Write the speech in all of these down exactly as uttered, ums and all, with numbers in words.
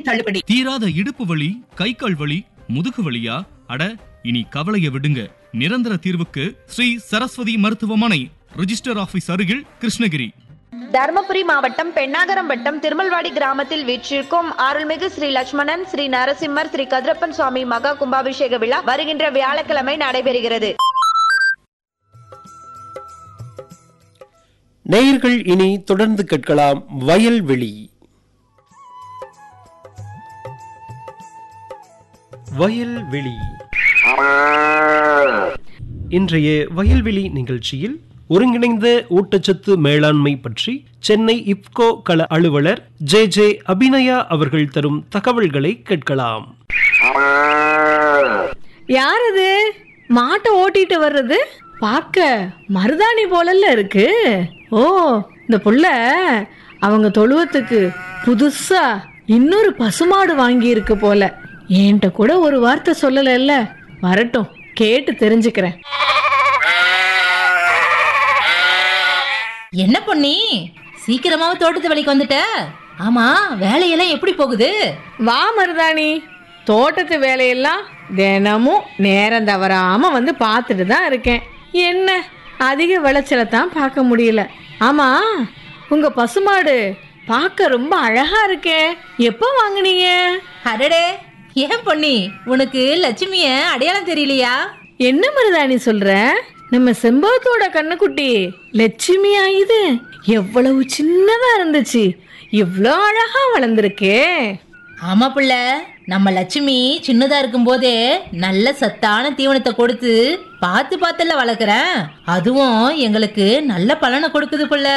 தள்ளுபடி. தீராத இடுப்பு வலி, கை கால் வலி, முதுகு வலியா? அட, இனி கவலைய விடுங்க. நிரந்தர தீர்வுக்கு ஸ்ரீ சரஸ்வதி மருத்துவமனை, ரிஜிஸ்டர் ஆபீஸ் அருகில், கிருஷ்ணகிரி. தர்மபுரி மாவட்டம் பெண்ணாகரம் வட்டம் திருமல்வாடி கிராமத்தில் வீற்றிருக்கும் அருள்மிகு ஸ்ரீ லட்சுமணன், ஸ்ரீ நரசிம்மர், ஸ்ரீ கதிரப்பன் சுவாமி மகா கும்பாபிஷேக விழா வருகின்ற வியாழக்கிழமை நடைபெறுகிறது. நேயர்கள் இனி தொடர்ந்து கேட்கலாம் வயல்வெளி. வயல்வெளி இன்றைய வயல்வெளி நிகழ்ச்சியில் ஒருங்கிணைந்த ஊட்டச்சத்து மேலாண்மை பற்றி சென்னை இப்கோ கள அலுவலர் ஜே ஜே அபிநயா அவர்கள் தரும் தகவல்களை கேட்கலாம். யாரது மாட்டை ஓட்டிட்டு வர்றது? பார்க்க மருதாணி போலல்ல இருக்கு. ஓ, இந்த புள்ள அவங்க தொழுவத்துக்கு புதுசா இன்னொரு பசுமாடு வாங்கி இருக்கு போல. என்கிட்ட கூட ஒரு வார்த்தை சொல்லல. வரட்டும், கேட்டு தெரிஞ்சுக்கிறேன். என்ன பொண்ணி, சீக்கிரமாவே தோட்டத்து வேலைக்கு வந்துட்ட? ஆமா, வேலையெல்லாம் எப்படி போகுது? வா மருதாணி, தோட்டத்து வேலையெல்லாம் தினமும் நேரம் தவறாம வந்து பார்த்துட்டு தான் இருக்கேன். என்ன அதிக விளைச்சலை தான் பார்க்க முடியல. ஆமா, உங்க பசுமாடு பார்க்க ரொம்ப அழகா இருக்கே. எப்போ வாங்குனீங்க? அடடே, ஏன் பொண்ணி, உனக்கு லட்சுமிய அடையாளம் தெரியலையா? என்ன மருதாணி சொல்ற? நம்ம செம்பவத்தோட கண்ணுக்குட்டி லட்சுமியா இது? எவ்வளவு சின்னதா இருந்துச்சு, இவ்வளோ அழகா வளர்ந்துருக்கே. ஆமா புள்ள, நம்ம லட்சுமி சின்னதா இருக்கும் போதே நல்ல சத்தான தீவனத்தை கொடுத்து பார்த்து பார்த்துல வளர்க்குறேன். அதுவும் எங்களுக்கு நல்ல பலனை கொடுக்குது புள்ள.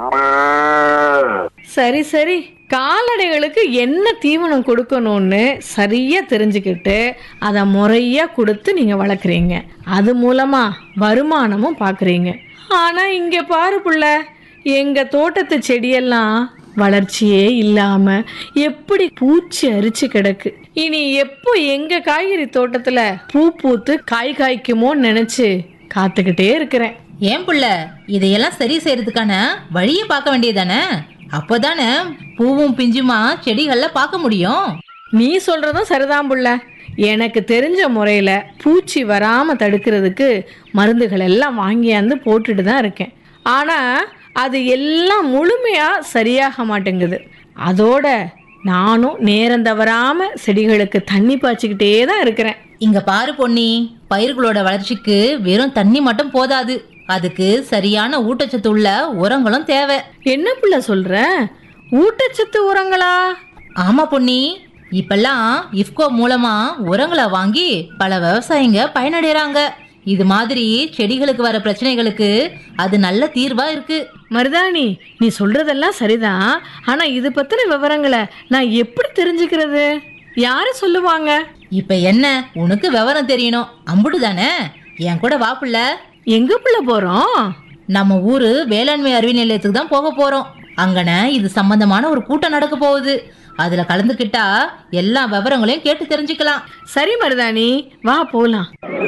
சரி சரி, கால்நடைகளுக்கு என்ன தீவனம் கொடுக்கணும்னு சரியா தெரிஞ்சுக்கிட்டு அதை முறையா கொடுத்து நீங்க வளர்க்குறீங்க. அது மூலமா வருமானமும் பாக்குறீங்க. ஆனா இங்க பாரு புள்ள, எங்க தோட்டத்து செடியெல்லாம் வளர்ச்சியே இல்லாம எப்படி பூச்சி அரிச்சு கிடக்கு. இனி எப்போ எங்க காய்கறி தோட்டத்துல பூ பூத்து காய் காய்க்குமோன்னு நினைச்சு காத்துக்கிட்டே இருக்கிறேன். ஏன் புள்ள, இதையெல்லாம் சரி செய்யறதுக்கான வழியை பார்க்க வேண்டியதானே? அப்போதானே பூவும் பிஞ்சுமா செடிகள்ல பார்க்க முடியும். நீ சொல்றதும் சரிதான் புள்ள. எனக்கு தெரிஞ்ச முறையில பூச்சி வராம தடுக்கிறதுக்கு மருந்துகள் எல்லாம் வாங்கியாந்து போட்டுட்டு தான் இருக்கேன். ஆனா அது எல்லாம் முழுமையா சரியாக மாட்டேங்குது. அதோட நானும் நேரம் தவறாம செடிகளுக்கு தண்ணி பாய்ச்சிக்கிட்டே தான் இருக்கிறேன். இங்க பாரு பொன்னி, பயிர்களோட வளர்ச்சிக்கு வெறும் தண்ணி மட்டும் போதாது, அதுக்கு சரியான ஊட்டச்சத்து உள்ள உரங்களும் தேவை. என்ன புள்ள சொல்ற? ஊட்டச்சத்து உரங்களா? ஆமா பொன்னி, இப்பெல்லாம் இஃப்கோ மூலமா உரங்களை வாங்கி பல விவசாயிங்க பயனடைறாங்க. இது மாதிரி செடிகளுக்கு வர பிரச்சனைகளுக்கு அது நல்ல தீர்வா இருக்கு. மருதாணி, நீ சொல்றதெல்லாம் சரிதான். ஆனா இது பத்தின விவரங்களை நான் எப்படி தெரிஞ்சுக்கிறது? யாரு சொல்லுவாங்க? இப்ப என்ன, உனக்கு விவரம் தெரியணும், அம்புட்டு தானே. என் கூட வா புள்ள. எங்க புள்ள போறோம்? நம்ம ஊரு வேளாண்மை அறிவியல் நிலையத்துக்கு தான் போக போறோம். அங்கன இது சம்பந்தமான ஒரு கூட்டம் நடக்க போகுது. அதுல கலந்துக்கிட்டா எல்லா விவரங்களையும் கேட்டு தெரிஞ்சுக்கலாம். சரி மருதாணி, வா போலாம்.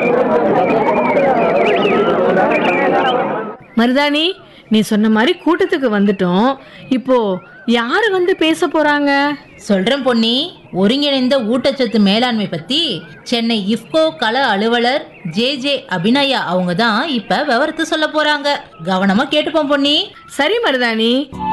மருதாணி, நீ சொன்ன மாதிரி கூட்டத்துக்கு வந்துட்டோம். இப்போ யாரு வந்து பேச போறாங்க? சொல்றேன் பொன்னி, ஒருங்கிணைந்த ஊட்டச்சத்து மேலாண்மை பத்தி சென்னை இஃப்கோ கள அலுவலர் ஜே ஜே அபிநயா அவங்க தான் இப்ப விவரத்தை சொல்ல போறாங்க. கவனமா கேட்டுப்போம் பொன்னி. சரி மருதாணி.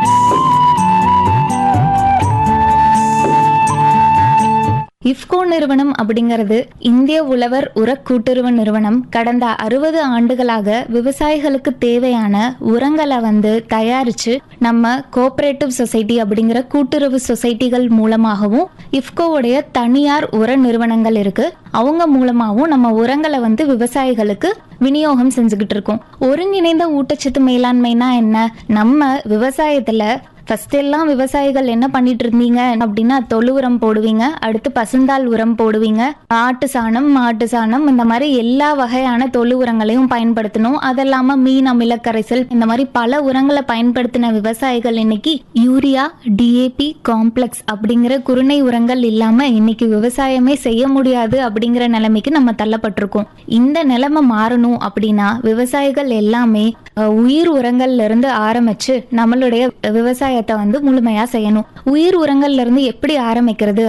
இஃப்கோ நிறுவனம் அப்படிங்கிறது இந்திய உழவர் உர கூட்டுறவு நிறுவனம். கடந்த அறுபது ஆண்டுகளாக விவசாயிகளுக்கு தேவையான உரங்களை வந்து தயாரிச்சு நம்ம கோஆபரேட்டிவ் சொசைட்டி அப்படிங்கிற கூட்டுறவு சொசைட்டிகள் மூலமாகவும் இஃப்கோவுடைய தனியார் உர நிறுவனங்கள் இருக்கு, அவங்க மூலமாகவும் நம்ம உரங்களை வந்து விவசாயிகளுக்கு விநியோகம் செஞ்சுக்கிட்டு இருக்கோம். ஒருங்கிணைந்த ஊட்டச்சத்து மேலாண்மைனா என்ன? நம்ம விவசாயத்துல ஃபர்ஸ்ட் எல்லாம் விவசாயிகள் என்ன பண்ணிட்டு இருந்தீங்க அப்படின்னா, தொழு உரம் போடுவீங்க, அடுத்து பசுந்தாள் உரம் போடுவீங்க, ஆட்டு சாணம், மாட்டு சாணம், இந்த மாதிரி எல்லா வகையான தொழு உரங்களையும் பயன்படுத்தணும். அது இல்லாம மீன் அமில கரைசல், இந்த மாதிரி பல உரங்களை பயன்படுத்தின விவசாயிகள் இன்னைக்கு யூரியா, டிஏபி காம்ப்ளெக்ஸ் அப்படிங்கிற குருணை உரங்கள் இல்லாம இன்னைக்கு விவசாயமே செய்ய முடியாது அப்படிங்கிற நிலைமைக்கு நம்ம தள்ளப்பட்டிருக்கோம். இந்த நிலைமை மாறணும் அப்படின்னா விவசாயிகள் எல்லாமே உயிர் உரங்கள்ல இருந்து ஆரம்பிச்சு நம்மளுடைய விவசாயத்தை வந்து முழுமையா செய்யணும். உயிர் உரங்கள்ல இருந்து எப்படி ஆரம்பிக்கிறது